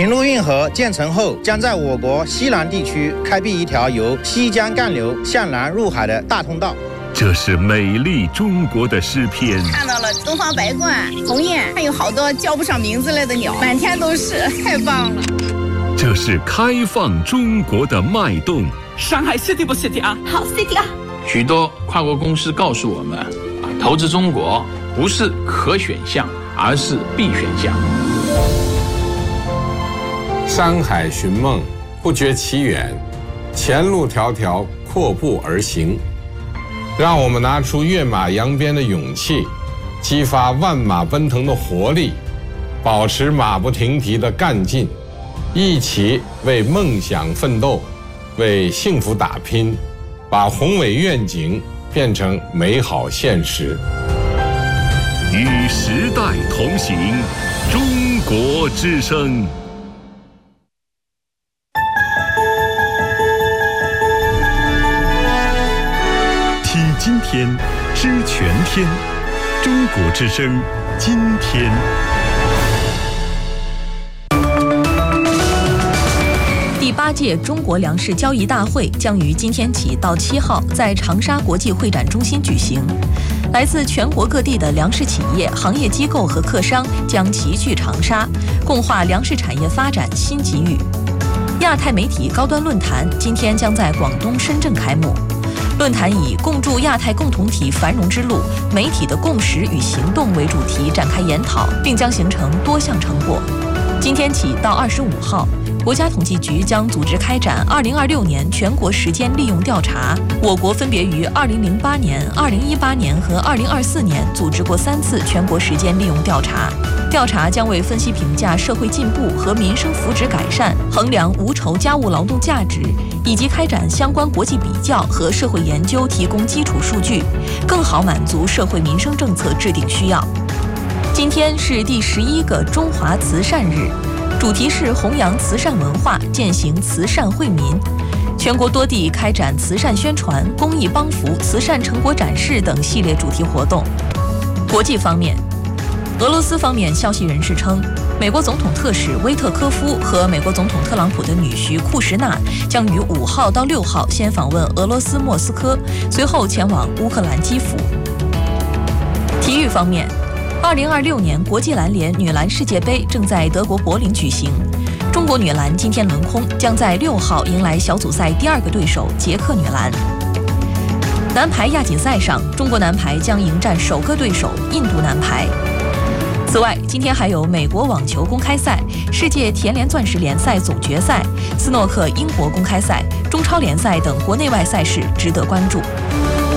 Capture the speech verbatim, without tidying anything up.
平陆运河建成后，将在我国西南地区开辟一条由西江干流向南入海的大通道。 这是美丽中国的诗篇。 看到了东方白鹳、鸿雁，还有好多叫不上名字来的鸟，满天都是，太棒了。 这是开放中国的脉动。 上海 City 不 City 啊？ 好 City 啊！ 许多跨国公司告诉我们，啊，投资中国不是可选项，而是必选项。 山海寻梦，不觉其远，前路迢迢，阔步而行。让我们拿出跃马扬鞭的勇气，激发万马奔腾的活力，保持马不停蹄的干劲，一起为梦想奋斗，为幸福打拼，把宏伟愿景变成美好现实。 与时代同行，中国之声。 听今天，知全天，中国之声，今天。 第八届中国粮食交易大会将于今天起到七号在长沙国际会展中心举行。来自全国各地的粮食企业、行业机构和客商将齐聚长沙，共话粮食产业发展新机遇。亚太媒体高端论坛今天将在广东深圳开幕。论坛以共筑亚太共同体繁荣之路，媒体的共识与行动为主题展开研讨，并将形成多项成果。今天起到二十五号，国家统计局将组织开展二零二六年全国时间利用调查。我国分别于二零零八年、二零一八年和二零二四年组织过三次全国时间利用调查。调查将为分析评价社会进步和民生福祉改善、衡量无酬家务劳动价值，以及开展相关国际比较和社会研究提供基础数据，更好满足社会民生政策制定需要。今天是第十一个中华慈善日，主题是弘扬慈善文化，践行慈善惠民。全国多地开展慈善宣传、公益帮扶、慈善成果展示等系列主题活动。国际方面，俄罗斯方面消息人士称，美国总统特使威特科夫和美国总统特朗普的女婿库什纳将于五号到六号先访问俄罗斯莫斯科，随后前往乌克兰基辅。体育方面，二零二六年国际篮联女篮世界杯正在德国柏林举行，中国女篮今天轮空，将在六号迎来小组赛第二个对手捷克女篮。男排亚锦赛上，中国男排将迎战首个对手印度男排。此外，今天还有美国网球公开赛、世界田联钻石联赛总决赛、斯诺克英国公开赛、中超联赛等国内外赛事值得关注。